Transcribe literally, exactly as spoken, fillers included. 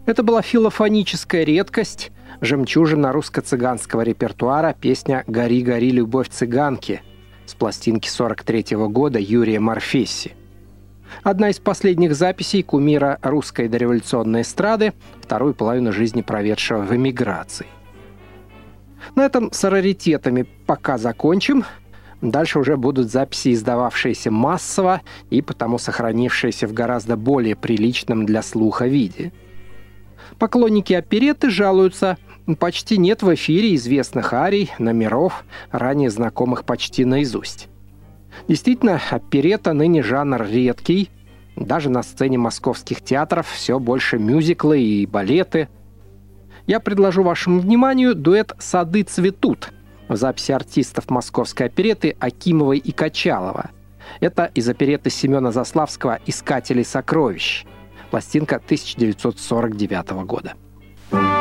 Это была филофоническая редкость, жемчужина русско-цыганского репертуара, песня «Гори, гори, любовь цыганки» с пластинки сорок третьего года Юрия Морфесси. Одна из последних записей кумира русской дореволюционной эстрады, вторую половину жизни проведшего в эмиграции. На этом с раритетами пока закончим. Дальше уже будут записи, издававшиеся массово и потому сохранившиеся в гораздо более приличном для слуха виде. Поклонники оперетты жалуются, почти нет в эфире известных арий, номеров, ранее знакомых почти наизусть. Действительно, оперетта ныне жанр редкий. Даже на сцене московских театров все больше мюзиклы и балеты. Я предложу вашему вниманию дуэт «Сады цветут» в записи артистов московской оперетты Акимовой и Качалова. Это из оперетты Семена Заславского «Искатели сокровищ». Пластинка тысяча девятьсот сорок девятого года.